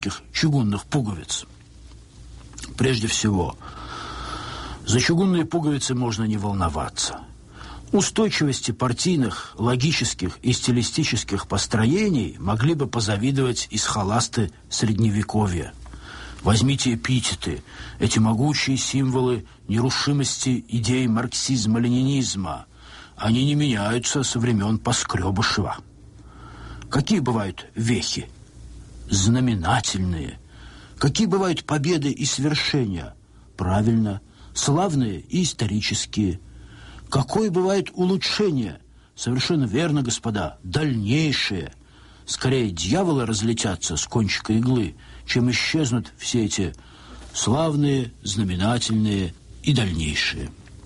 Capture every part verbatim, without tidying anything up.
чугунных пуговиц. Прежде всего, за чугунные пуговицы можно не волноваться. Устойчивости партийных, логических и стилистических построений могли бы позавидовать и схоласты Средневековья. Возьмите эпитеты, эти могучие символы нерушимости идей марксизма-ленинизма. Они не меняются со времен Поскребышева. Какие бывают вехи? Знаменательные. Какие бывают победы и свершения? Правильно, славные и исторические. Какое бывает улучшение? Совершенно верно, господа, дальнейшее. Скорее дьяволы разлетятся с кончика иглы, чем исчезнут все эти славные, знаменательные и дальнейшие.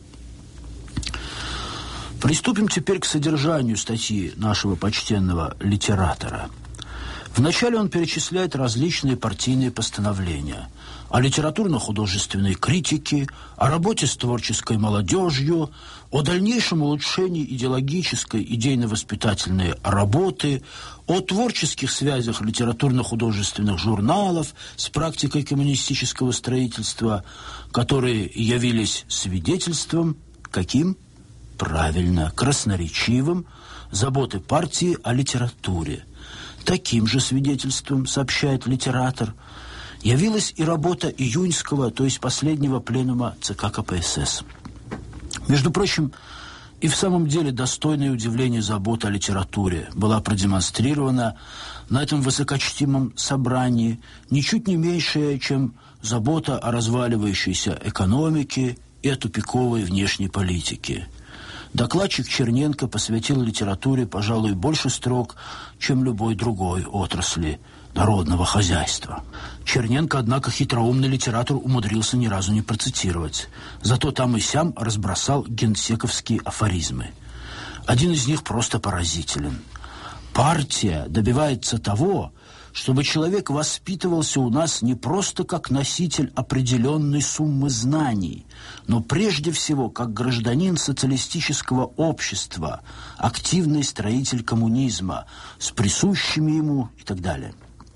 Приступим теперь к содержанию статьи нашего почтенного литератора. Вначале он перечисляет различные партийные постановления о литературно-художественной критике, о работе с творческой молодежью, о дальнейшем улучшении идеологической, идейно-воспитательной работы, о творческих связях литературно-художественных журналов с практикой коммунистического строительства, которые явились свидетельством, каким? Правильно, красноречивым, заботы партии о литературе. Таким же свидетельством, сообщает литератор, явилась и работа июньского, то есть последнего пленума ЦК КПСС. Между прочим, и в самом деле достойное удивление забота о литературе была продемонстрирована на этом высокочтимом собрании, ничуть не меньшая, чем забота о разваливающейся экономике и о тупиковой внешней политике. Докладчик Черненко посвятил литературе, пожалуй, больше строк, чем любой другой отрасли народного хозяйства. Черненко, однако, хитроумный литератор умудрился ни разу не процитировать. Зато там и сям разбросал генсековские афоризмы. Один из них просто поразителен. Партия добивается того, чтобы человек воспитывался у нас не просто как носитель определенной суммы знаний, но прежде всего как гражданин социалистического общества, активный строитель коммунизма, с присущими ему и так далее.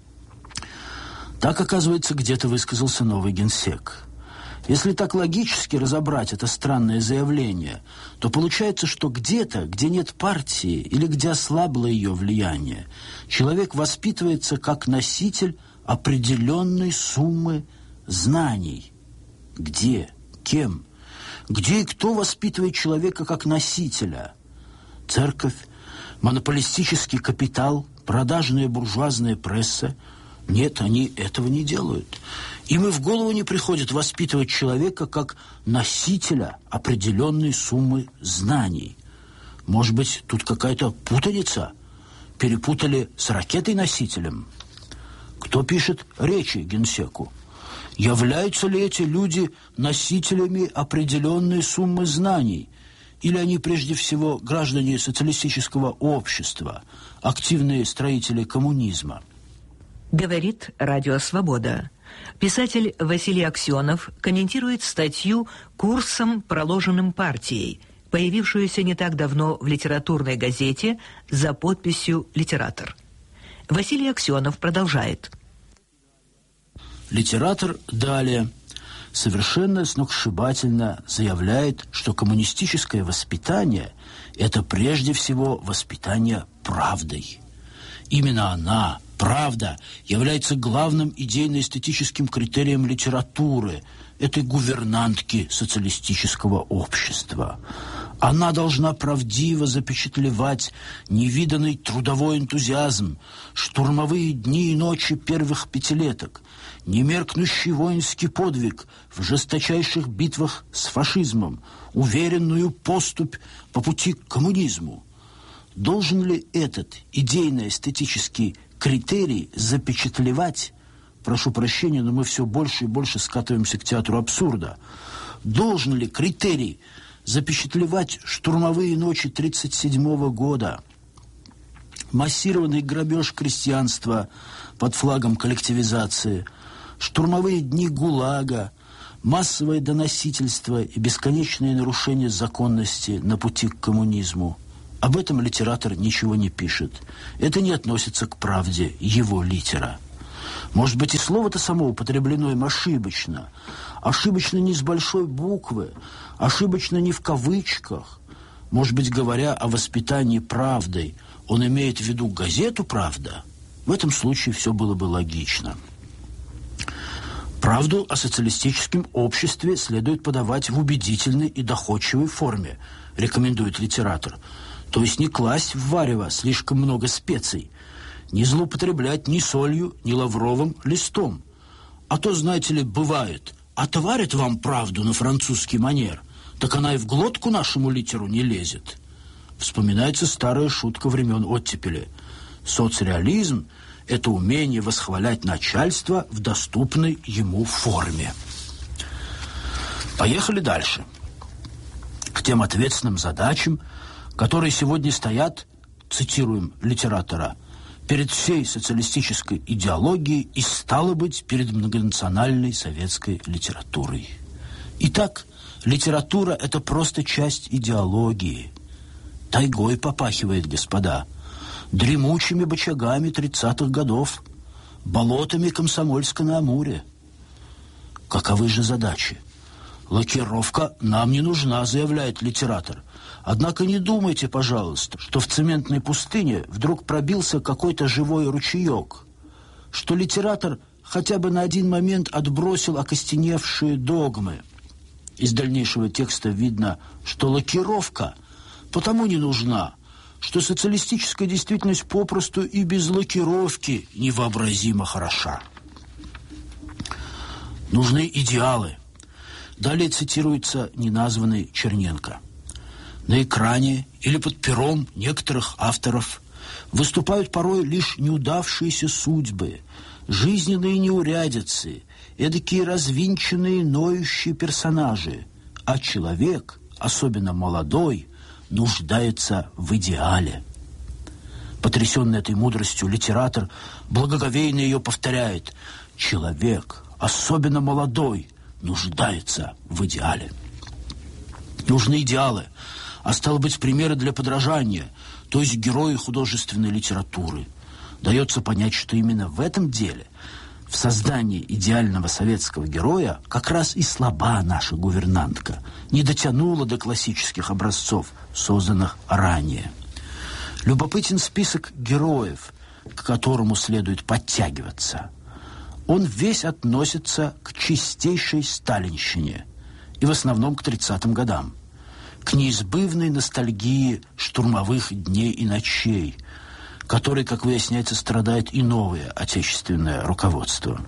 Так, оказывается, где-то высказался новый генсек. Если так логически разобрать это странное заявление, то получается, что где-то, где нет партии или где ослабло ее влияние, человек воспитывается как носитель определенной суммы знаний. Где? Кем? Где и кто воспитывает человека как носителя? Церковь, монополистический капитал, продажная буржуазная пресса? Нет, они этого не делают. Им и в голову не приходит воспитывать человека как носителя определенной суммы знаний. Может быть, тут какая-то путаница? Перепутали с ракетой-носителем? Кто пишет речи генсеку? Являются ли эти люди носителями определенной суммы знаний? Или они прежде всего граждане социалистического общества, активные строители коммунизма? Говорит Радио Свобода. Писатель Василий Аксенов комментирует статью «Курсом, проложенным партией», появившуюся не так давно в литературной газете за подписью «Литератор». Василий Аксенов продолжает. Литератор далее совершенно сногсшибательно заявляет, что коммунистическое воспитание – это прежде всего воспитание правдой. Именно она, правда, является главным идейно-эстетическим критерием литературы, этой гувернантки социалистического общества. Она должна правдиво запечатлевать невиданный трудовой энтузиазм, штурмовые дни и ночи первых пятилеток, немеркнущий воинский подвиг в жесточайших битвах с фашизмом, уверенную поступь по пути к коммунизму. Должен ли этот идейно-эстетический критерий запечатлевать, прошу прощения, но мы все больше и больше скатываемся к театру абсурда, должен ли критерий запечатлевать штурмовые ночи тридцать седьмого года, массированный грабеж крестьянства под флагом коллективизации, штурмовые дни ГУЛАГа, массовое доносительство и бесконечные нарушения законности на пути к коммунизму? Об этом литератор ничего не пишет. Это не относится к правде его литера. Может быть, и слово-то само употреблено им ошибочно. Ошибочно не с большой буквы, ошибочно не в кавычках. Может быть, говоря о воспитании правдой, он имеет в виду газету «Правда»? В этом случае все было бы логично. Правду о социалистическом обществе следует подавать в убедительной и доходчивой форме, рекомендует литератор. То есть не класть в варево слишком много специй, не злоупотреблять ни солью, ни лавровым листом. А то, знаете ли, бывает, отварят вам правду на французский манер, так она и в глотку нашему литеру не лезет. Вспоминается старая шутка времен оттепели. Соцреализм – это умение восхвалять начальство в доступной ему форме. Поехали дальше. К тем ответственным задачам, которые сегодня стоят, цитируем литератора, перед всей социалистической идеологией и, стало быть, перед многонациональной советской литературой. Итак, литература – это просто часть идеологии. Тайгой попахивает, господа, дремучими бочагами тридцатых годов, болотами Комсомольска-на-Амуре. Каковы же задачи? Лакировка нам не нужна, заявляет литератор. Однако не думайте, пожалуйста, что в цементной пустыне вдруг пробился какой-то живой ручеек, что литератор хотя бы на один момент отбросил окостеневшие догмы. Из дальнейшего текста видно, что лакировка потому не нужна, что социалистическая действительность попросту и без лакировки невообразимо хороша. Нужны идеалы. Далее цитируется неназванный Черненко. На экране или под пером некоторых авторов выступают порой лишь неудавшиеся судьбы, жизненные неурядицы, эдакие развинченные, ноющие персонажи, а человек, особенно молодой, нуждается в идеале. Потрясенный этой мудростью литератор благоговейно ее повторяет. Человек, особенно молодой, нуждается в идеале. Нужны идеалы, а стало быть, примеры для подражания, то есть герои художественной литературы. Дается понять, что именно в этом деле, в создании идеального советского героя, как раз и слаба наша гувернантка, не дотянула до классических образцов, созданных ранее. Любопытен список героев, к которому следует подтягиваться. Он весь относится к чистейшей сталинщине и в основном к тридцатым годам, к неизбывной ностальгии штурмовых дней и ночей, которой, как выясняется, страдает и новое отечественное руководство.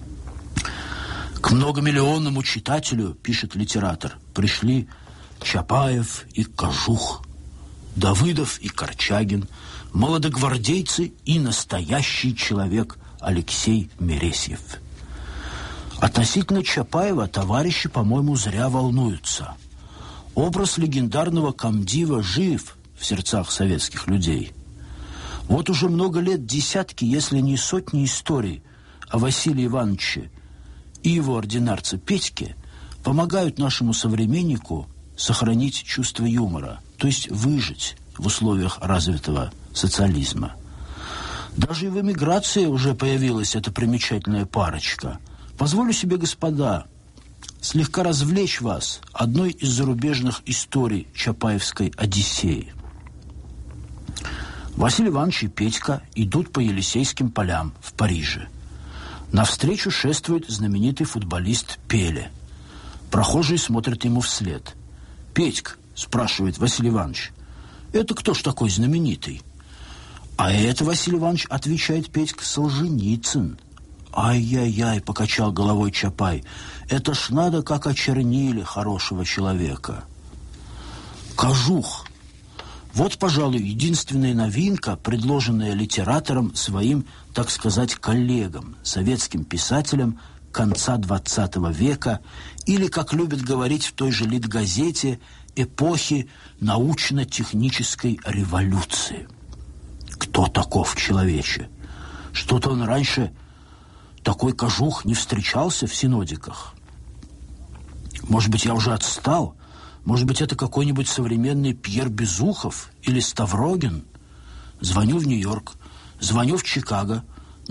К многомиллионному читателю, пишет литератор, пришли Чапаев и Кожух, Давыдов и Корчагин, молодогвардейцы и настоящий человек Алексей Мересьев. Относительно Чапаева товарищи, по-моему, зря волнуются. Образ легендарного комдива жив в сердцах советских людей. Вот уже много лет десятки, если не сотни историй о Василии Ивановиче и его ординарце Петьке помогают нашему современнику сохранить чувство юмора, то есть выжить в условиях развитого социализма. Даже и в эмиграции уже появилась эта примечательная парочка. Позволю себе, господа, слегка развлечь вас одной из зарубежных историй Чапаевской Одиссеи. Василий Иванович и Петька идут по Елисейским полям в Париже. Навстречу шествует знаменитый футболист Пеле. Прохожие смотрят ему вслед. «Петька», – спрашивает Василий Иванович, – «это кто ж такой знаменитый?» «А это, Василий Иванович, – отвечает Петька, – Солженицын». «Ай-яй-яй», – покачал головой Чапай, – «это ж надо, как очернили хорошего человека». Кожух. Вот, пожалуй, единственная новинка, предложенная литератором своим, так сказать, коллегам, советским писателям конца двадцатого века, или, как любят говорить в той же Литгазете, эпохи научно-технической революции. Кто таков человече? Что-то он раньше, такой кожух, не встречался в синодиках. Может быть, я уже отстал? Может быть, это какой-нибудь современный Пьер Безухов или Ставрогин? Звоню в Нью-Йорк, звоню в Чикаго,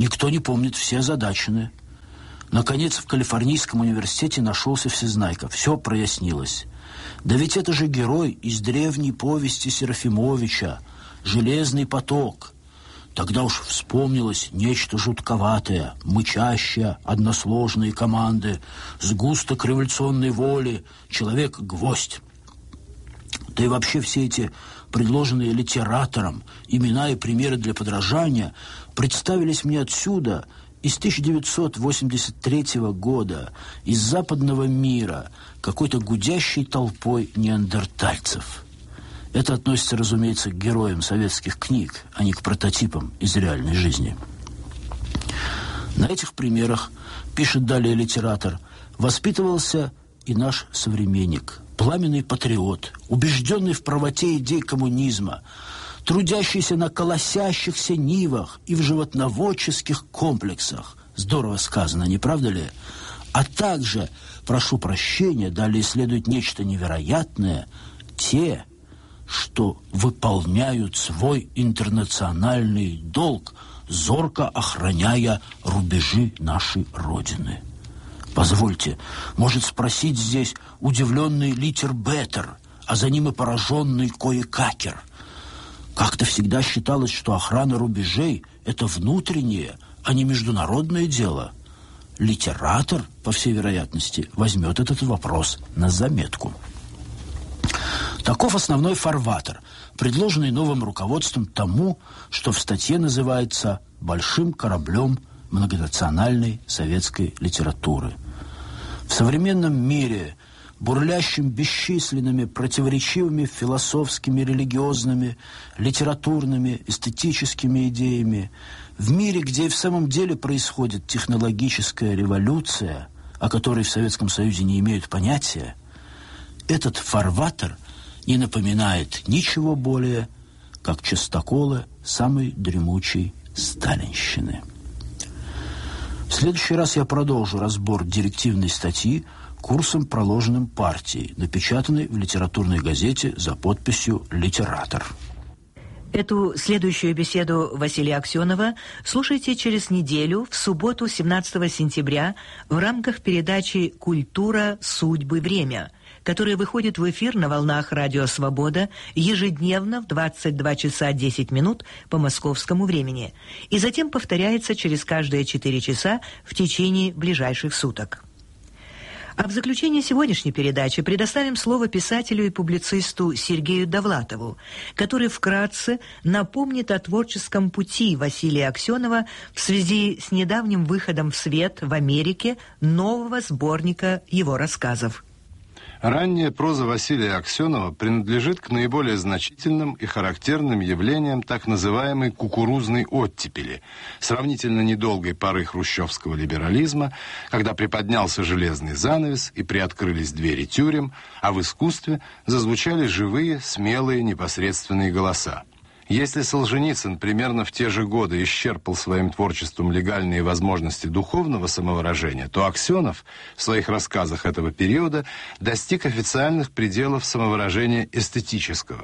Никто не помнит, все озадачены. Наконец, в Калифорнийском университете нашелся всезнайка. Все прояснилось. Да ведь это же герой из древней повести Серафимовича «Железный поток». Тогда уж вспомнилось нечто жутковатое, мычащее, односложные команды, сгусток революционной воли, человек-гвоздь. Да и вообще все эти предложенные литератором имена и примеры для подражания представились мне отсюда, из тысяча девятьсот восемьдесят третьего года, из западного мира, какой-то гудящей толпой неандертальцев. Это относится, разумеется, к героям советских книг, а не к прототипам из реальной жизни. На этих примерах, пишет далее литератор, воспитывался и наш современник, пламенный патриот, убежденный в правоте идей коммунизма, трудящийся на колосящихся нивах и в животноводческих комплексах. Здорово сказано, не правда ли? А также, прошу прощения, далее следует нечто невероятное, те, что выполняют свой интернациональный долг, зорко охраняя рубежи нашей Родины. Позвольте, может спросить здесь удивленный Литербеттер, а за ним и пораженный Коекакер. Как-то всегда считалось, что охрана рубежей – это внутреннее, а не международное дело. Литератор, по всей вероятности, возьмет этот вопрос на заметку. Таков основной фарватер, предложенный новым руководством тому, что в статье называется «большим кораблем многонациональной советской литературы». В современном мире, бурлящим бесчисленными противоречивыми философскими, религиозными, литературными, эстетическими идеями, в мире, где и в самом деле происходит технологическая революция, о которой в Советском Союзе не имеют понятия, этот фарватер не напоминает ничего более, как частоколы самой дремучей сталинщины. В следующий раз я продолжу разбор директивной статьи курсом, проложенным партией, напечатанной в литературной газете за подписью «Литератор». Эту следующую беседу Василия Аксенова слушайте через неделю, в субботу, семнадцатого сентября, в рамках передачи «Культура, судьбы, время», которая выходит в эфир на волнах Радио Свобода ежедневно в двадцать два часа десять минут по московскому времени и затем повторяется через каждые четыре часа в течение ближайших суток. А в заключение сегодняшней передачи предоставим слово писателю и публицисту Сергею Довлатову, который вкратце напомнит о творческом пути Василия Аксенова в связи с недавним выходом в свет в Америке нового сборника его рассказов. Ранняя проза Василия Аксенова принадлежит к наиболее значительным и характерным явлениям так называемой кукурузной оттепели, сравнительно недолгой поры хрущевского либерализма, когда приподнялся железный занавес и приоткрылись двери тюрем, а в искусстве зазвучали живые, смелые, непосредственные голоса. Если Солженицын примерно в те же годы исчерпал своим творчеством легальные возможности духовного самовыражения, то Аксенов в своих рассказах этого периода достиг официальных пределов самовыражения эстетического.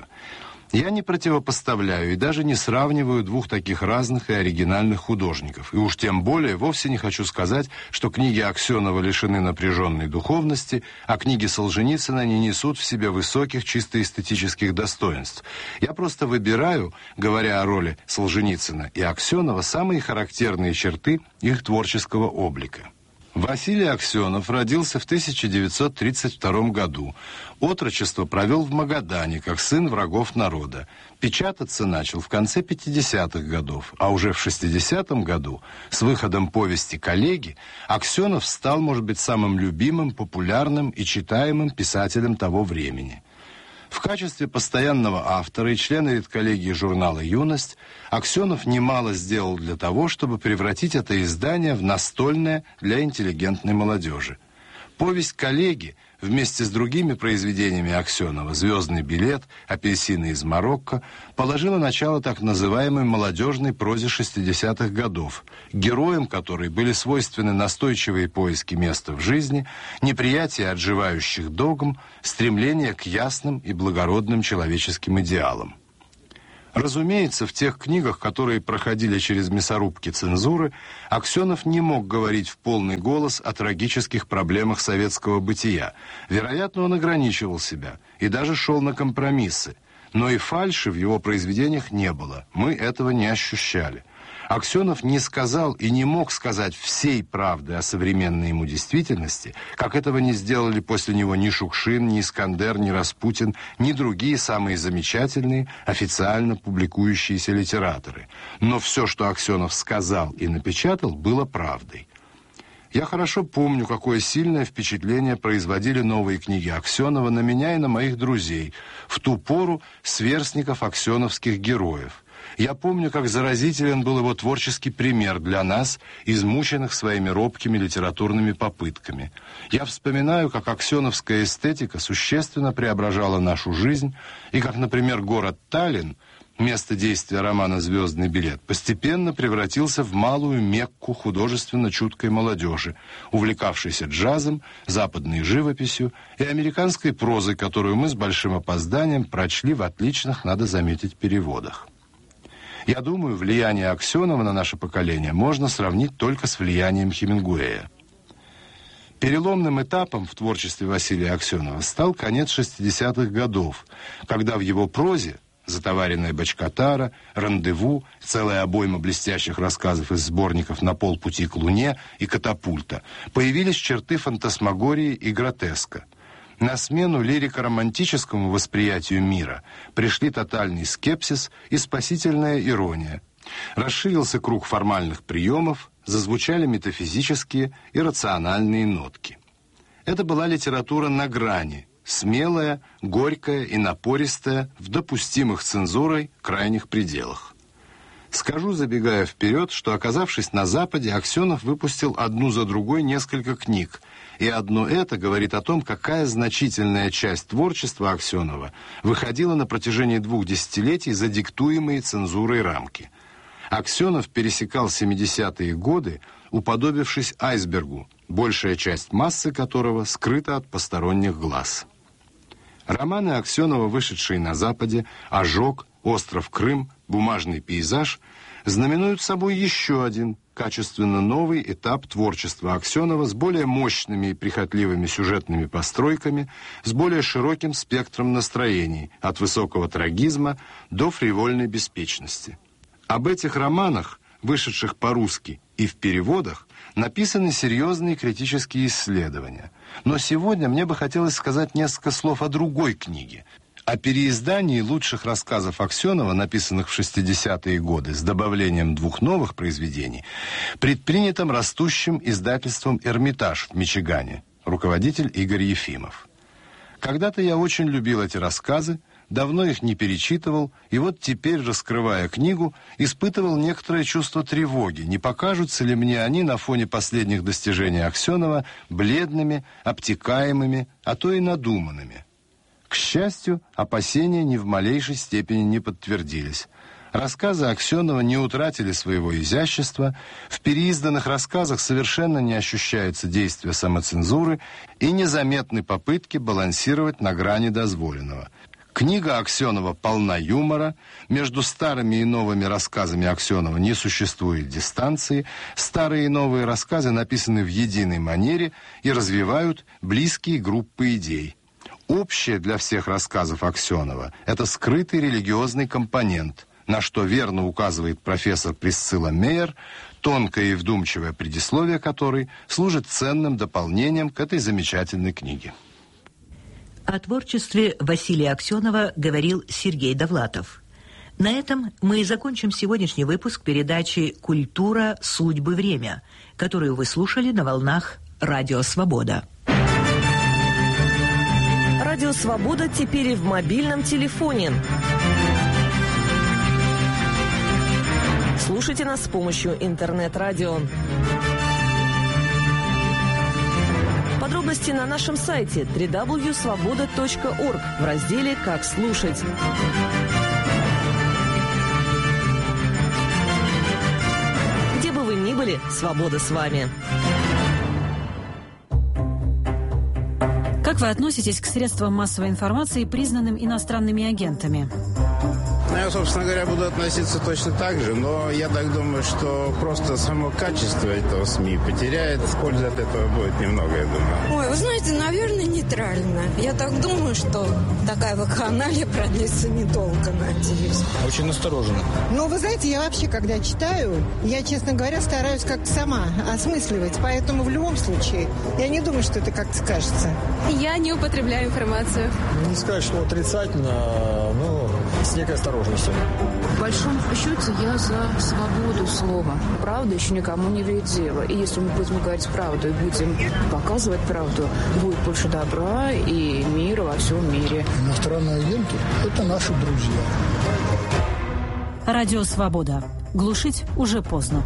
Я не противопоставляю и даже не сравниваю двух таких разных и оригинальных художников. И уж тем более вовсе не хочу сказать, что книги Аксенова лишены напряженной духовности, а книги Солженицына не несут в себе высоких чисто эстетических достоинств. Я просто выбираю, говоря о роли Солженицына и Аксенова, самые характерные черты их творческого облика. Василий Аксенов родился в тысяча девятьсот тридцать втором году. Отрочество провел в Магадане, как сын врагов народа. Печататься начал в конце пятидесятых годов, а уже в шестидесятом году, с выходом повести «Коллеги», Аксенов стал, может быть, самым любимым, популярным и читаемым писателем того времени. В качестве постоянного автора и члена редколлегии журнала «Юность» Аксенов немало сделал для того, чтобы превратить это издание в настольное для интеллигентной молодежи. Повесть «Коллеги» вместе с другими произведениями Аксенова «Звездный билет», «Апельсины из Марокко» положила начало так называемой молодежной прозе шестидесятых годов, героям которой были свойственны настойчивые поиски места в жизни, неприятие отживающих догм, стремление к ясным и благородным человеческим идеалам. Разумеется, в тех книгах, которые проходили через мясорубки цензуры, Аксенов не мог говорить в полный голос о трагических проблемах советского бытия. Вероятно, он ограничивал себя и даже шел на компромиссы. Но и фальши в его произведениях не было. Мы этого не ощущали. Аксенов не сказал и не мог сказать всей правды о современной ему действительности, как этого не сделали после него ни Шукшин, ни Искандер, ни Распутин, ни другие самые замечательные официально публикующиеся литераторы. Но все, что Аксенов сказал и напечатал, было правдой. Я хорошо помню, какое сильное впечатление производили новые книги Аксенова на меня и на моих друзей, в ту пору сверстников аксеновских героев. Я помню, как заразителен был его творческий пример для нас, измученных своими робкими литературными попытками. Я вспоминаю, как аксеновская эстетика существенно преображала нашу жизнь, и как, например, город Таллин, место действия романа «Звездный билет», постепенно превратился в малую Мекку художественно чуткой молодежи, увлекавшейся джазом, западной живописью и американской прозой, которую мы с большим опозданием прочли в отличных, надо заметить, переводах. Я думаю, влияние Аксенова на наше поколение можно сравнить только с влиянием Хемингуэя. Переломным этапом в творчестве Василия Аксенова стал конец шестидесятых годов, когда в его прозе «Затоваренная бочкатара», «Рандеву», целая обойма блестящих рассказов из сборников «На полпути к Луне» и «Катапульта» появились черты фантасмагории и гротеска. На смену лирико-романтическому восприятию мира пришли тотальный скепсис и спасительная ирония. Расширился круг формальных приемов, зазвучали метафизические и рациональные нотки. Это была литература на грани, смелая, горькая и напористая в допустимых цензурой крайних пределах. Скажу, забегая вперед, что, оказавшись на Западе, Аксенов выпустил одну за другой несколько книг, и одно это говорит о том, какая значительная часть творчества Аксенова выходила на протяжении двух десятилетий за диктуемые цензурой рамки. Аксенов пересекал семидесятые годы, уподобившись айсбергу, большая часть массы которого скрыта от посторонних глаз. Романы Аксенова, вышедшие на Западе, «Ожог», «Остров Крым», «Бумажный пейзаж», знаменуют собой еще один качественно новый этап творчества Аксенова с более мощными и прихотливыми сюжетными постройками, с более широким спектром настроений, от высокого трагизма до фривольной беспечности. Об этих романах, вышедших по-русски и в переводах, написаны серьезные критические исследования. Но сегодня мне бы хотелось сказать несколько слов о другой книге, о переиздании лучших рассказов Аксенова, написанных в шестидесятые годы, с добавлением двух новых произведений, предпринятым растущим издательством «Эрмитаж» в Мичигане, руководитель Игорь Ефимов. Когда-то я очень любил эти рассказы, давно их не перечитывал, и вот теперь, раскрывая книгу, испытывал некоторое чувство тревоги, не покажутся ли мне они на фоне последних достижений Аксенова бледными, обтекаемыми, а то и надуманными. К счастью, опасения ни в малейшей степени не подтвердились. Рассказы Аксенова не утратили своего изящества, в переизданных рассказах совершенно не ощущается действие самоцензуры и незаметны попытки балансировать на грани дозволенного. Книга Аксенова полна юмора, между старыми и новыми рассказами Аксенова не существует дистанции, старые и новые рассказы написаны в единой манере и развивают близкие группы идей. Общее для всех рассказов Аксенова – это скрытый религиозный компонент, на что верно указывает профессор Присцилла Мейер, тонкое и вдумчивое предисловие которой служит ценным дополнением к этой замечательной книге. О творчестве Василия Аксенова говорил Сергей Довлатов. На этом мы и закончим сегодняшний выпуск передачи «Культура, судьбы, время», которую вы слушали на волнах «Радио Свобода». Радио «Свобода» теперь и в мобильном телефоне. Слушайте нас с помощью интернет-радио. Подробности на нашем сайте дабл ю дабл ю дабл ю точка свобода точка орг в разделе «Как слушать». Где бы вы ни были, свобода с вами. Как вы относитесь к средствам массовой информации, признанным иностранными агентами? Я, собственно говоря, буду относиться точно так же, но я так думаю, что просто само качество этого СМИ потеряет, пользы от этого будет немного, я думаю. Ой, вы знаете, наверное, нейтрально. Я так думаю, что такая вакханалия продлится недолго, надеюсь. Очень настороженно. Ну, вы знаете, я вообще, когда читаю, я, честно говоря, стараюсь как-то сама осмысливать, поэтому в любом случае я не думаю, что это как-то скажется. Я не употребляю информацию. Не сказать, что отрицательно, но с некой осторожностью. В большом счете я за свободу слова. Правда еще никому не вредила. И если мы будем говорить правду и будем показывать правду, будет больше добра и мира во всем мире. Иностранные агенты – это наши друзья. Радио «Свобода». Глушить уже поздно.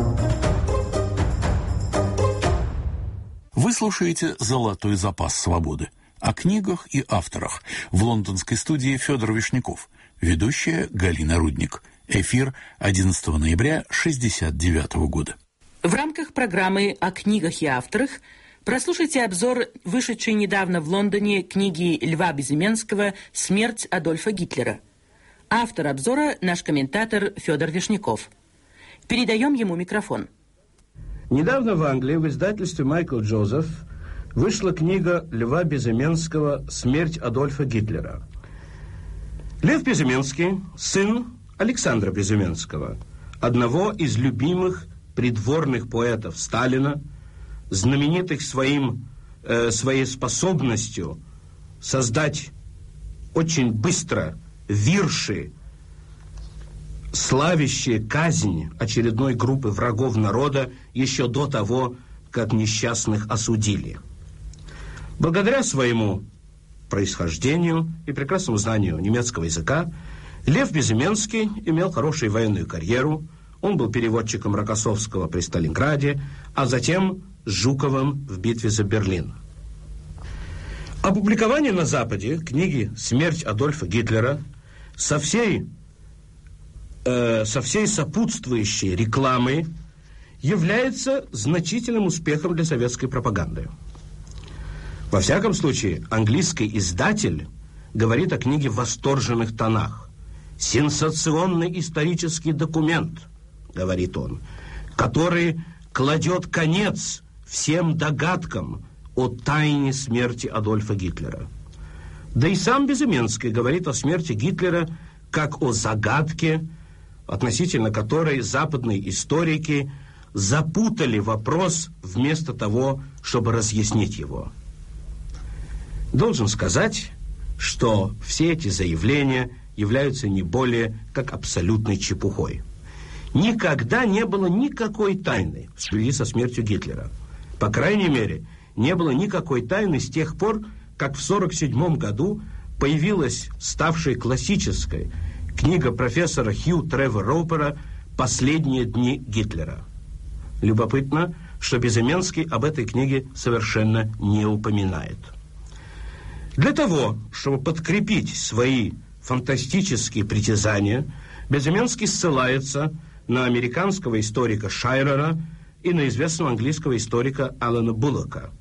Вы слушаете «Золотой запас свободы». О книгах и авторах. В лондонской студии Федор Вишняков. Ведущая Галина Рудник. Эфир одиннадцатого ноября шестьдесят девятого года. В рамках программы «О книгах и авторах» прослушайте обзор вышедшей недавно в Лондоне книги Льва Безыменского «Смерть Адольфа Гитлера». Автор обзора – наш комментатор Федор Вишняков. Передаем ему микрофон. Недавно в Англии в издательстве «Майкл Джозеф» вышла книга Льва Безыменского «Смерть Адольфа Гитлера». Лев Безыменский – сын Александра Безыменского, одного из любимых придворных поэтов Сталина, знаменитых своим, э, своей способностью создать очень быстро вирши, славящие казнь очередной группы врагов народа еще до того, как несчастных осудили. Благодаря своему происхождению и прекрасному знанию немецкого языка Лев Безыменский имел хорошую военную карьеру. Он был переводчиком Рокоссовского при Сталинграде, а затем Жуковым в битве за Берлин. Опубликование на Западе книги «Смерть Адольфа Гитлера» со всей, э, со всей сопутствующей рекламой является значительным успехом для советской пропаганды. Во всяком случае, английский издатель говорит о книге в восторженных тонах. «Сенсационный исторический документ», — говорит он, «который кладет конец всем догадкам о тайне смерти Адольфа Гитлера». Да и сам Безыменский говорит о смерти Гитлера как о загадке, относительно которой западные историки запутали вопрос вместо того, чтобы разъяснить его. Должен сказать, что все эти заявления являются не более как абсолютной чепухой. Никогда не было никакой тайны в связи со смертью Гитлера. По крайней мере, не было никакой тайны с тех пор, как в сорок седьмом году появилась ставшая классической книга профессора Хью Тревор Роупера «Последние дни Гитлера». Любопытно, что Безыменский об этой книге совершенно не упоминает. Для того, чтобы подкрепить свои фантастические притязания, Безыменский ссылается на американского историка Шайрера и на известного английского историка Алана Буллока.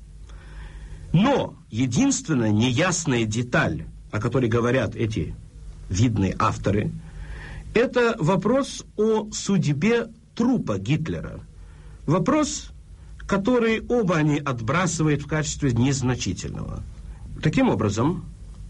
Но единственная неясная деталь, о которой говорят эти видные авторы, это вопрос о судьбе трупа Гитлера. Вопрос, который оба они отбрасывают в качестве незначительного. Таким образом,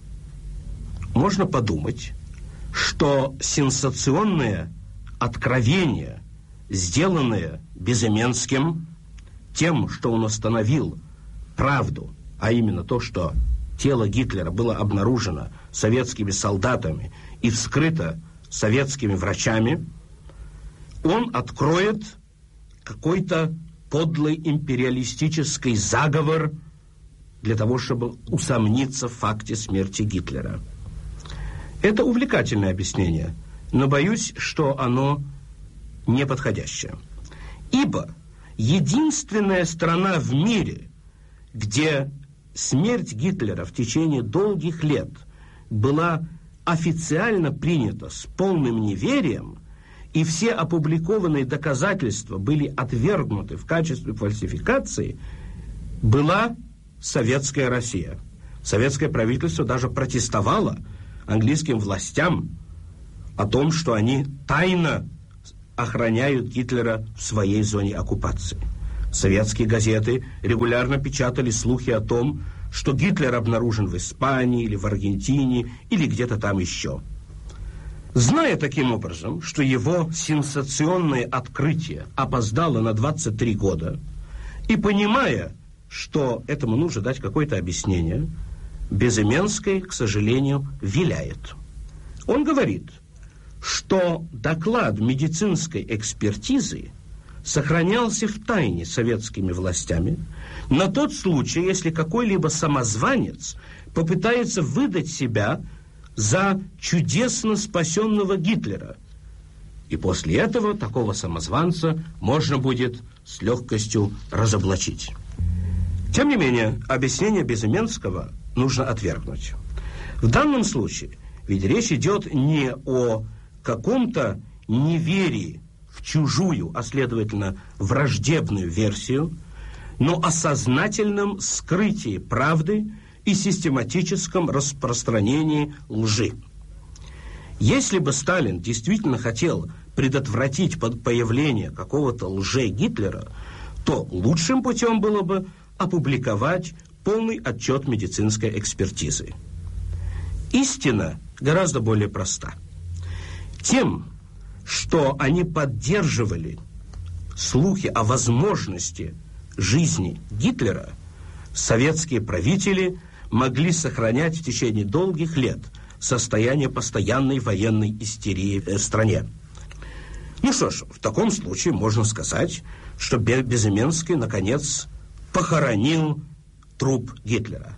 можно подумать, что сенсационное откровение, сделанное Безыменским, тем, что он установил правду, а именно то, что тело Гитлера было обнаружено советскими солдатами и вскрыто советскими врачами, он откроет какой-то подлый империалистический заговор для того, чтобы усомниться в факте смерти Гитлера. Это увлекательное объяснение, но боюсь, что оно неподходящее. Ибо единственная страна в мире, где смерть Гитлера в течение долгих лет была официально принята с полным неверием, и все опубликованные доказательства были отвергнуты в качестве фальсификации, была Советская Россия. Советское правительство даже протестовало английским властям, о том, что они тайно охраняют Гитлера в своей зоне оккупации. Советские газеты регулярно печатали слухи о том, что Гитлер обнаружен в Испании или в Аргентине или где-то там еще. Зная таким образом, что его сенсационное открытие опоздало на двадцать три года, и понимая, что этому нужно дать какое-то объяснение, Безыменский, к сожалению, виляет. Он говорит, что доклад медицинской экспертизы сохранялся в тайне советскими властями на тот случай, если какой-либо самозванец попытается выдать себя за чудесно спасенного Гитлера. И после этого такого самозванца можно будет с легкостью разоблачить. Тем не менее, объяснение Безыменского нужно отвергнуть. В данном случае ведь речь идет не о каком-то неверии в чужую, а следовательно враждебную версию, но о сознательном скрытии правды и систематическом распространении лжи. Если бы Сталин действительно хотел предотвратить появление какого-то лже-Гитлера, то лучшим путем было бы опубликовать полный отчет медицинской экспертизы. Истина гораздо более проста. Тем, что они поддерживали слухи о возможности жизни Гитлера, советские правители могли сохранять в течение долгих лет состояние постоянной военной истерии в стране. Ну что ж, в таком случае можно сказать, что Безыменский, наконец, похоронил труп Гитлера.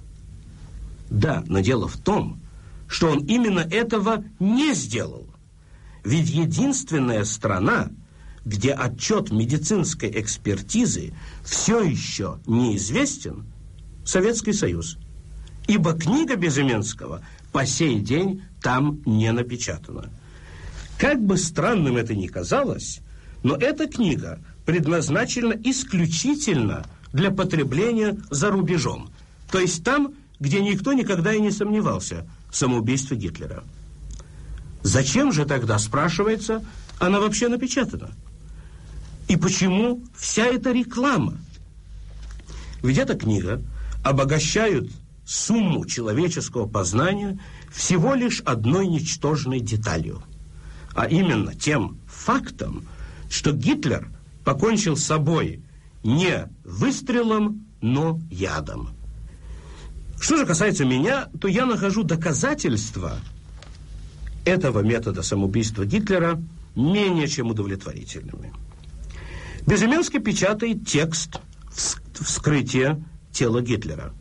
Да, но дело в том, что он именно этого не сделал. Ведь единственная страна, где отчет медицинской экспертизы все еще неизвестен, Советский Союз. Ибо книга Безыменского по сей день там не напечатана. Как бы странным это ни казалось, но эта книга предназначена исключительно для потребления за рубежом. То есть там, где никто никогда и не сомневался в самоубийстве Гитлера. Зачем же тогда, спрашивается, она вообще напечатана? И почему вся эта реклама? Ведь эта книга обогащает сумму человеческого познания всего лишь одной ничтожной деталью, а именно тем фактом, что Гитлер покончил с собой не выстрелом, но ядом. Что же касается меня, то я нахожу доказательства этого метода самоубийства Гитлера менее чем удовлетворительными. Безыменский печатает текст вскрытия тела Гитлера.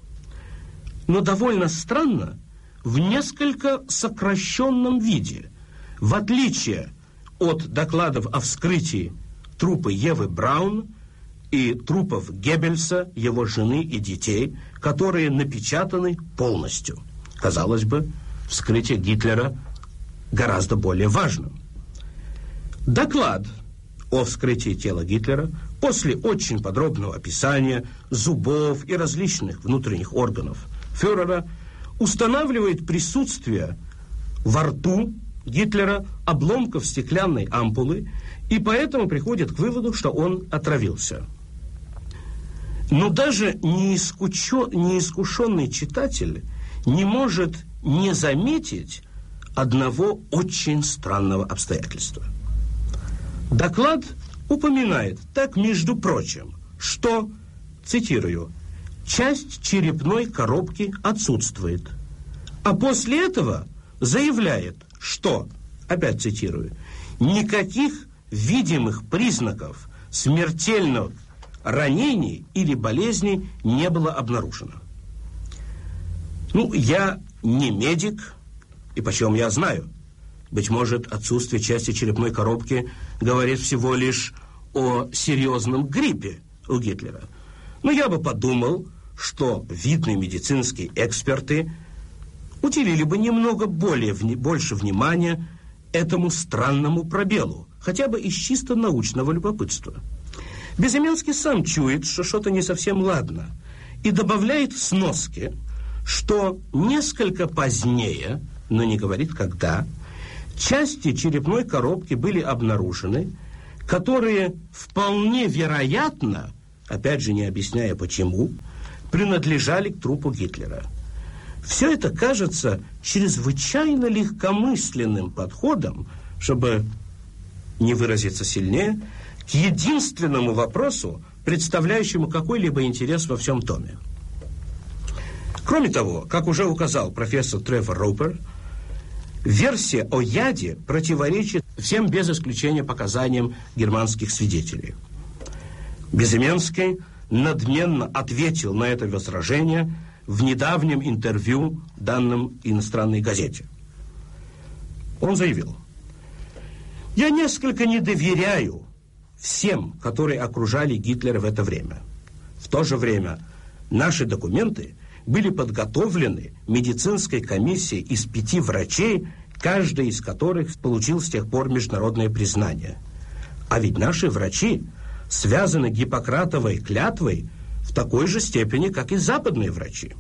Но довольно странно, в несколько сокращенном виде, в отличие от докладов о вскрытии трупа Евы Браун и трупов Геббельса, его жены и детей, которые напечатаны полностью. Казалось бы, вскрытие Гитлера гораздо более важным. Доклад о вскрытии тела Гитлера после очень подробного описания зубов и различных внутренних органов фюрера устанавливает присутствие во рту Гитлера обломков стеклянной ампулы и поэтому приходит к выводу, что он отравился. Но даже неискушенный читатель не может не заметить одного очень странного обстоятельства. Доклад упоминает, так между прочим, что, цитирую, часть черепной коробки отсутствует, а после этого заявляет, что, опять цитирую, никаких видимых признаков смертельных ранений или болезней не было обнаружено. Ну, я не медик, и почем я знаю? Быть может, отсутствие части черепной коробки говорит всего лишь о серьезном гриппе у Гитлера. Но я бы подумал, что видные медицинские эксперты уделили бы немного более, больше внимания этому странному пробелу, хотя бы из чисто научного любопытства. Безыменский сам чует, что что-то не совсем ладно, и добавляет в сноске, что несколько позднее, но не говорит когда, части черепной коробки были обнаружены, которые вполне вероятно, опять же не объясняя почему, принадлежали к трупу Гитлера. Все это кажется чрезвычайно легкомысленным подходом, чтобы не выразиться сильнее, к единственному вопросу, представляющему какой-либо интерес во всем томе. Кроме того, как уже указал профессор Тревор Роупер, версия о яде противоречит всем без исключения показаниям германских свидетелей. Безыменский надменно ответил на это возражение в недавнем интервью, данном иностранной газете. Он заявил: «Я несколько не доверяю всем, которые окружали Гитлера в это время. В то же время наши документы были подготовлены медицинской комиссией из пяти врачей, каждый из которых получил с тех пор международное признание. А ведь наши врачи связаны Гиппократовой клятвой в такой же степени, как и западные врачи».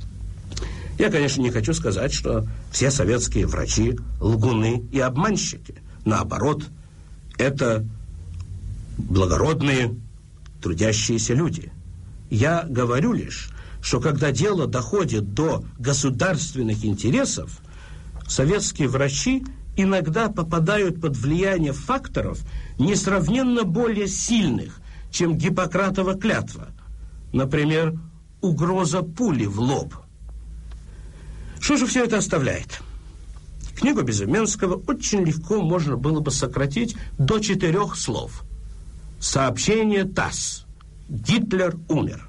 Я, конечно, не хочу сказать, что все советские врачи лгуны и обманщики. Наоборот, это благородные, трудящиеся люди. Я говорю лишь, что когда дело доходит до государственных интересов, советские врачи иногда попадают под влияние факторов несравненно более сильных, чем Гиппократова клятва. Например, угроза пули в лоб. Что же все это оставляет? Книгу Безыменского очень легко можно было бы сократить до четырех слов. Сообщение ТАСС. Гитлер умер.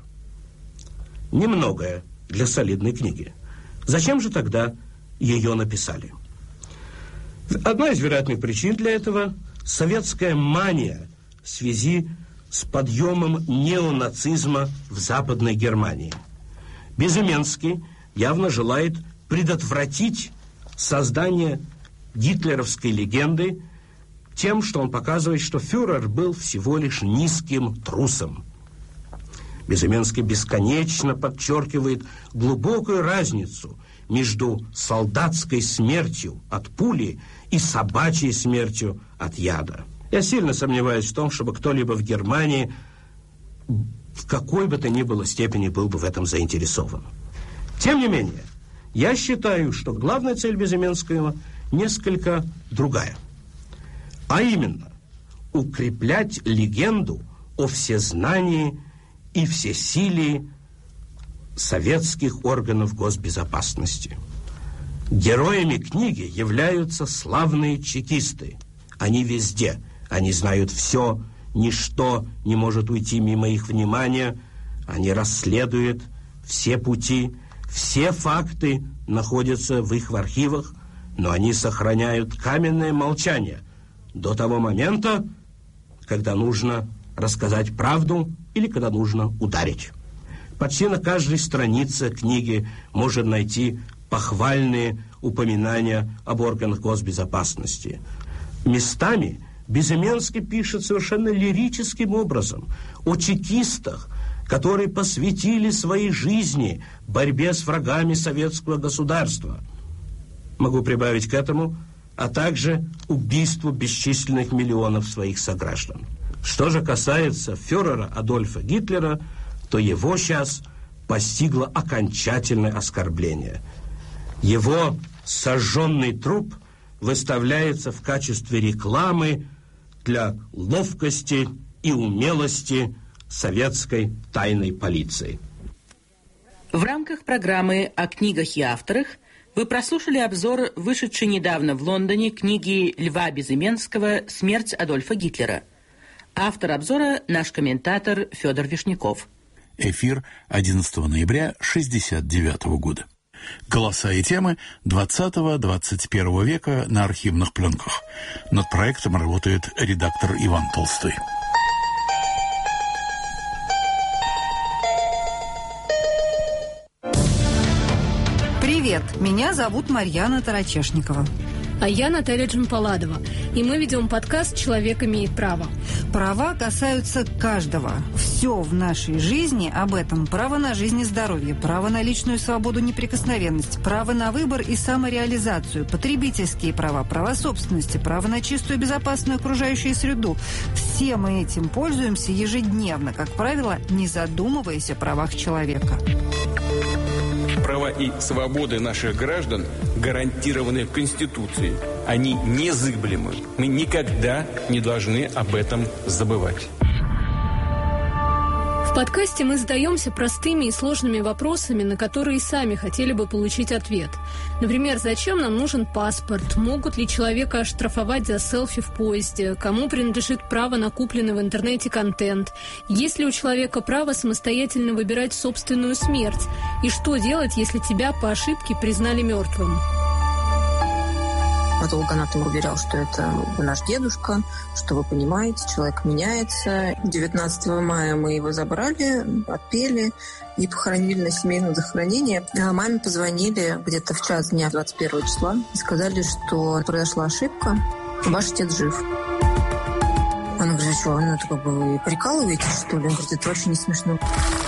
Немногое для солидной книги. Зачем же тогда ее написали? Одна из вероятных причин для этого – советская мания в связи с подъемом неонацизма в Западной Германии. Безыменский явно желает предотвратить создание гитлеровской легенды тем, что он показывает, что фюрер был всего лишь низким трусом. Безыменский бесконечно подчеркивает глубокую разницу между солдатской смертью от пули и собачьей смертью от яда. Я сильно сомневаюсь в том, чтобы кто-либо в Германии в какой бы то ни было степени был бы в этом заинтересован. Тем не менее, я считаю, что главная цель Безыменского несколько другая. А именно, укреплять легенду о всезнании и всесилии советских органов госбезопасности. Героями книги являются славные чекисты. Они везде, они знают все, ничто не может уйти мимо их внимания. Они расследуют все пути, все факты находятся в их архивах, но они сохраняют каменное молчание до того момента, когда нужно рассказать правду или когда нужно ударить. Почти на каждой странице книги можно найти похвальные упоминания об органах госбезопасности. Местами Безыменский пишет совершенно лирическим образом о чекистах, которые посвятили своей жизни борьбе с врагами советского государства. Могу прибавить к этому, а также убийству бесчисленных миллионов своих сограждан. Что же касается фюрера Адольфа Гитлера, то его сейчас постигло окончательное оскорбление. Его сожженный труп выставляется в качестве рекламы для ловкости и умелости советской тайной полиции. В рамках программы о книгах и авторах вы прослушали обзор вышедшей недавно в Лондоне книги Льва Безыменского «Смерть Адольфа Гитлера». Автор обзора – наш комментатор Федор Вишняков. Эфир одиннадцатого ноября шестьдесят девятого года. Голоса и темы двадцатого-двадцать первого века на архивных пленках. Над проектом работает редактор Иван Толстой. Привет, меня зовут Марьяна Тарачешникова. А я Наталья Джампаладова. И мы ведем подкаст «Человек имеет право». Права касаются каждого. Все в нашей жизни об этом. Право на жизнь и здоровье, право на личную свободу, неприкосновенность, право на выбор и самореализацию, потребительские права, права собственности, право на чистую и безопасную окружающую среду. Все мы этим пользуемся ежедневно, как правило, не задумываясь о правах человека. Права и свободы наших граждан гарантированы в Конституции. Они незыблемы. Мы никогда не должны об этом забывать. В подкасте мы задаемся простыми и сложными вопросами, на которые сами хотели бы получить ответ. Например, зачем нам нужен паспорт? Могут ли человека оштрафовать за селфи в поезде? Кому принадлежит право на купленный в интернете контент? Есть ли у человека право самостоятельно выбирать собственную смерть? И что делать, если тебя по ошибке признали мертвым? Патологоанатом уверял, что это наш дедушка, что вы понимаете, человек меняется. девятнадцатого мая мы его забрали, отпели и похоронили на семейном захоронении. А маме позвонили где-то в час дня двадцать первого числа и сказали, что произошла ошибка, ваш отец жив. Она говорит, а что, ну это как бы вы прикалываетесь, что ли? Он говорит, это вообще не смешно.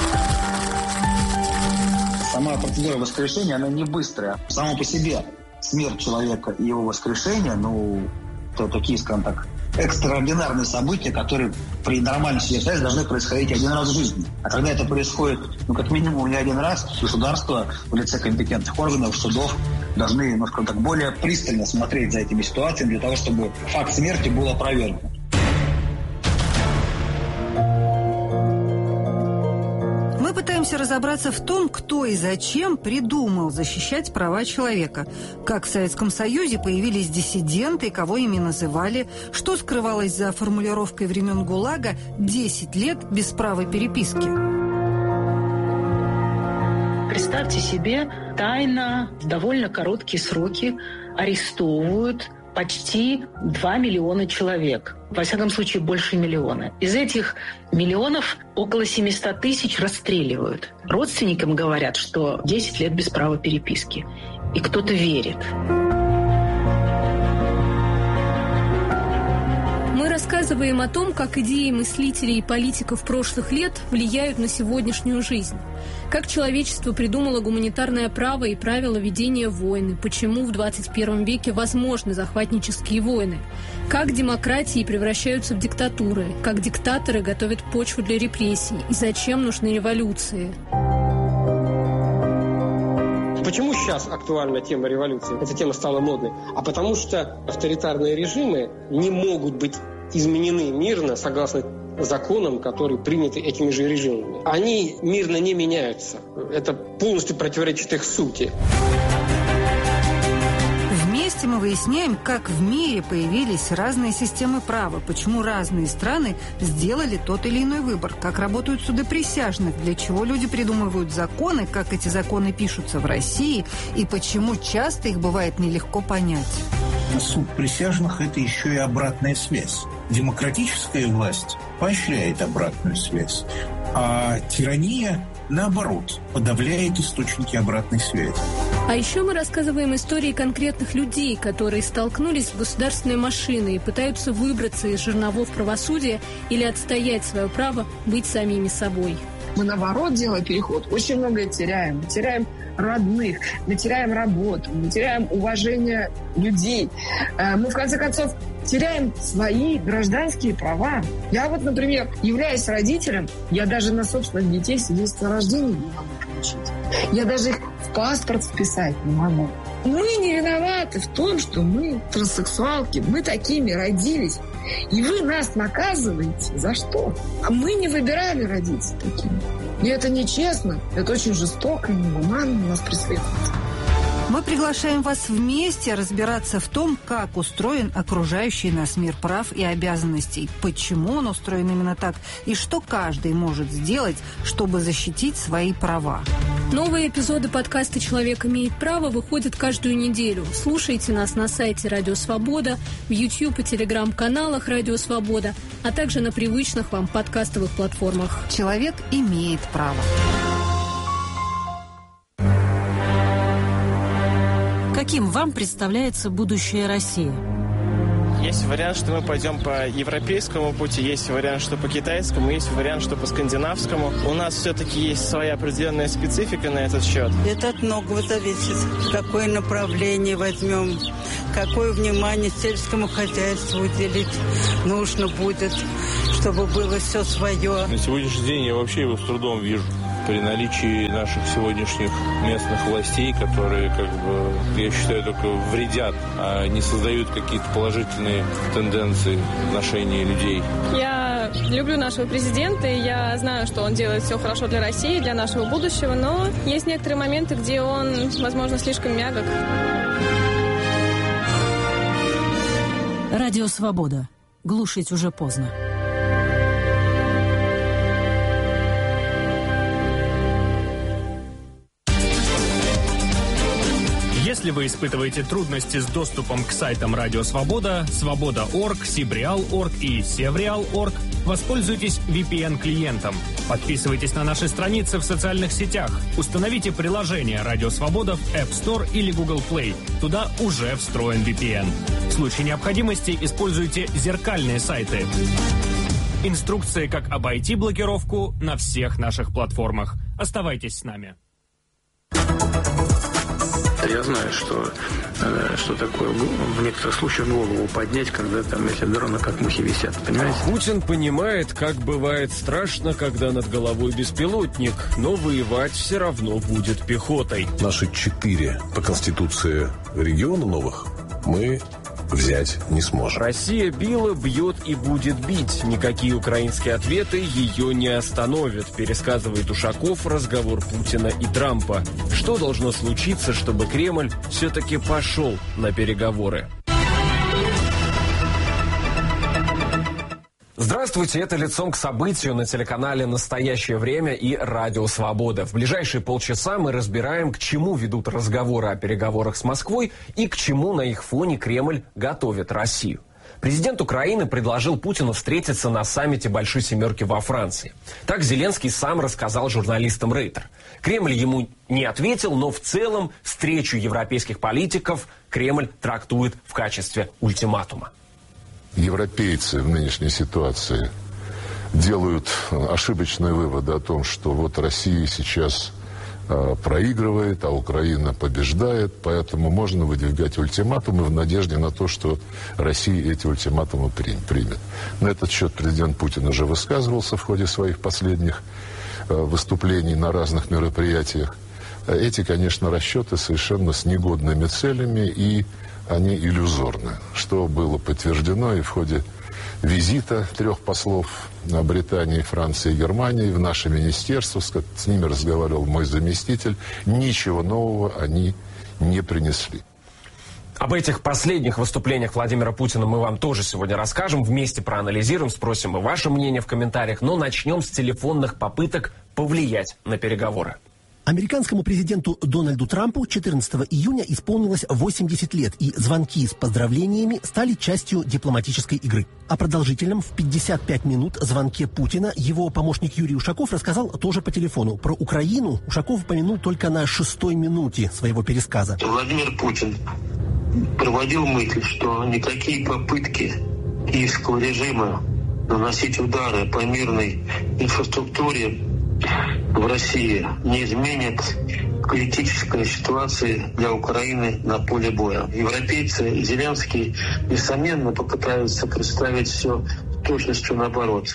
Сама процедура воскрешения, она не быстрая. Само по себе смерть человека и его воскрешение, ну, это такие, скажем так, экстраординарные события, которые при нормальной ситуации должны происходить один раз в жизни. А когда это происходит, ну, как минимум не один раз, государство в лице компетентных органов, судов должны, ну, скажем так, более пристально смотреть за этими ситуациями для того, чтобы факт смерти был опровергнут. Мы пытаемся разобраться в том, кто и зачем придумал защищать права человека. Как в Советском Союзе появились диссиденты и кого ими называли, что скрывалось за формулировкой времен ГУЛАГа «десять лет без права переписки». Представьте себе, тайно в довольно короткие сроки арестовывают почти два миллиона человек. Во всяком случае, больше миллиона. Из этих миллионов около семьсот тысяч расстреливают. Родственникам говорят, что десять лет без права переписки. И кто-то верит. Мы рассказываем о том, как идеи мыслителей и политиков прошлых лет влияют на сегодняшнюю жизнь. Как человечество придумало гуманитарное право и правила ведения войны, почему в двадцать первом веке возможны захватнические войны, как демократии превращаются в диктатуры, как диктаторы готовят почву для репрессий и зачем нужны революции. Почему сейчас актуальна тема революции? Эта тема стала модной. А потому что авторитарные режимы не могут быть изменены мирно согласно законам, которые приняты этими же режимами. Они мирно не меняются. Это полностью противоречит их сути. Вместе мы выясняем, как в мире появились разные системы права, почему разные страны сделали тот или иной выбор, как работают суды присяжных, для чего люди придумывают законы, как эти законы пишутся в России и почему часто их бывает нелегко понять. Суд присяжных – это еще и обратная связь. Демократическая власть поощряет обратную связь, а тирания, наоборот, подавляет источники обратной связи. А еще мы рассказываем истории конкретных людей, которые столкнулись с государственной машиной и пытаются выбраться из жерновов правосудия или отстоять свое право быть самими собой. Мы, наоборот, делая переход, очень многое теряем. Мы теряем родных, мы теряем работу, мы теряем уважение людей. Мы, в конце концов, теряем свои гражданские права. Я вот, например, являясь родителем, я даже на собственных детей свидетельство о рождении не могу получить. Я даже их в паспорт вписать не могу. Мы не виноваты в том, что мы транссексуалки, мы такими родились. И вы нас наказываете за что? А мы не выбирали родиться такими. И это нечестно, это очень жестоко и негуманно нас преследует. Мы приглашаем вас вместе разбираться в том, как устроен окружающий нас мир прав и обязанностей, почему он устроен именно так и что каждый может сделать, чтобы защитить свои права. Новые эпизоды подкаста «Человек имеет право» выходят каждую неделю. Слушайте нас на сайте «Радио Свобода», в YouTube и Telegram-каналах «Радио Свобода», а также на привычных вам подкастовых платформах. «Человек имеет право». Каким вам представляется будущее России? Есть вариант, что мы пойдем по европейскому пути, есть вариант, что по китайскому, есть вариант, что по скандинавскому. У нас все-таки есть своя определенная специфика на этот счет. Это от многого зависит. Какое направление возьмем, какое внимание сельскому хозяйству уделить нужно будет, чтобы было все свое. На сегодняшний день я вообще его с трудом вижу. При наличии наших сегодняшних местных властей, которые, как бы, я считаю, только вредят, а не создают какие-то положительные тенденции в отношении людей. Я люблю нашего президента, и я знаю, что он делает все хорошо для России, для нашего будущего, но есть некоторые моменты, где он, возможно, слишком мягок. Радио «Свобода». Глушить уже поздно. Если вы испытываете трудности с доступом к сайтам Радио Свобода, Свобода точка орг, Сибриал точка орг и Севриал точка орг, воспользуйтесь ви пи эн-клиентом. Подписывайтесь на наши страницы в социальных сетях. Установите приложение Радио Свобода в App Store или Google Play. Туда уже встроен ви пи эн. В случае необходимости используйте зеркальные сайты. Инструкции, как обойти блокировку на всех наших платформах. Оставайтесь с нами. Я знаю, что, э, что такое в некоторых случаях голову поднять, когда там эти дроны как мухи висят, понимаете? Путин понимает, как бывает страшно, когда над головой беспилотник, но воевать все равно будет пехотой. Наши четыре по Конституции региона новых мы взять не сможем. Россия била, бьет и будет бить. Никакие украинские ответы ее не остановят, пересказывает Ушаков разговор Путина и Трампа. Что должно случиться, чтобы Кремль все-таки пошел на переговоры? Здравствуйте, это «Лицом к событию» на телеканале «Настоящее время» и «Радио Свобода». В ближайшие полчаса мы разбираем, к чему ведут разговоры о переговорах с Москвой и к чему на их фоне Кремль готовит Россию. Президент Украины предложил Путину встретиться на саммите Большой Семерки во Франции. Так Зеленский сам рассказал журналистам Рейтер. Кремль ему не ответил, но в целом встречу европейских политиков Кремль трактует в качестве ультиматума. Европейцы в нынешней ситуации делают ошибочные выводы о том, что вот Россия сейчас э, проигрывает, а Украина побеждает, поэтому можно выдвигать ультиматумы в надежде на то, что Россия эти ультиматумы примет. На этот счет президент Путин уже высказывался в ходе своих последних э, выступлений на разных мероприятиях. Эти, конечно, расчеты совершенно с негодными целями и они иллюзорны, что было подтверждено и в ходе визита трех послов Британии, Франции и Германии в наше министерство. С ними разговаривал мой заместитель. Ничего нового они не принесли. Об этих последних выступлениях Владимира Путина мы вам тоже сегодня расскажем. Вместе проанализируем, спросим и ваше мнение в комментариях. Но начнем с телефонных попыток повлиять на переговоры. Американскому президенту Дональду Трампу четырнадцатого июня исполнилось восемьдесят лет, и звонки с поздравлениями стали частью дипломатической игры. О продолжительном в пятьдесят пять минут звонке Путина его помощник Юрий Ушаков рассказал тоже по телефону. Про Украину Ушаков упомянул только на шестой минуте своего пересказа. Владимир Путин проводил мысль, что никакие попытки киевского режима наносить удары по мирной инфраструктуре в России не изменит критической ситуации для Украины на поле боя. Европейцы, Зеленский, несомненно, попытаются представить все точностью наоборот.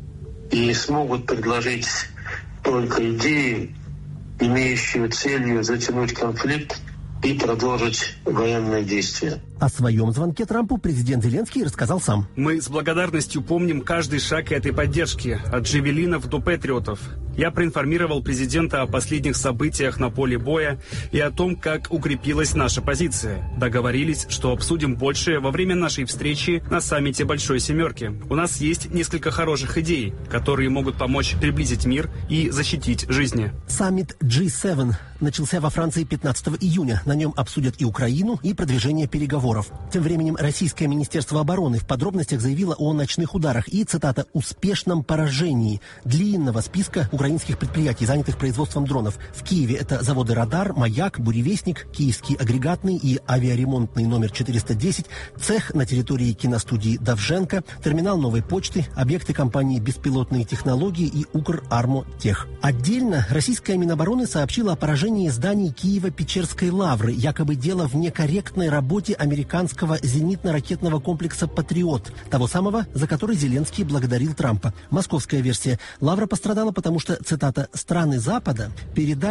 И смогут предложить только идеи, имеющие целью затянуть конфликт и продолжить военные действия. О своем звонке Трампу президент Зеленский рассказал сам. Мы с благодарностью помним каждый шаг этой поддержки, от джавелинов до патриотов. Я проинформировал президента о последних событиях на поле боя и о том, как укрепилась наша позиция. Договорились, что обсудим большее во время нашей встречи на саммите Большой Семерки. У нас есть несколько хороших идей, которые могут помочь приблизить мир и защитить жизни. Саммит джи семь начался во Франции пятнадцатого июня. На нем обсудят и Украину, и продвижение переговоров переговоров. Тем временем российское Министерство обороны в подробностях заявило о ночных ударах и, цитата, «успешном поражении» длинного списка украинских предприятий, занятых производством дронов. В Киеве это заводы «Радар», «Маяк», «Буревестник», Киевский агрегатный и авиаремонтный номер четыреста десять, цех на территории киностудии «Довженко», терминал новой почты, объекты компании «Беспилотные технологии» и «Укрармотех». Отдельно российская Минобороны сообщила о поражении зданий Киево-Печерской лавры. Якобы дело в некорректной работе американского зенитно-ракетного комплекса «Патриот», того самого, за который Зеленский благодарил Трампа. Московская версия. Лавра пострадала, потому что, цитата, «страны Запада передали